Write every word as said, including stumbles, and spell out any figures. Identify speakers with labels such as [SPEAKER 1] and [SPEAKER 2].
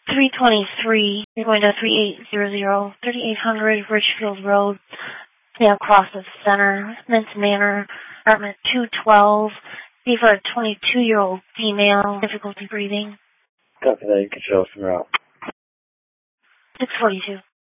[SPEAKER 1] three twenty-three, you're going to three eight zero zero, thirty-eight hundred Richfield Road, Snail Cross of Center, Mint Manor, apartment two twelve. See for a twenty-two-year-old female, difficulty breathing.
[SPEAKER 2] Copy that, you can show us from route.
[SPEAKER 1] six forty-two.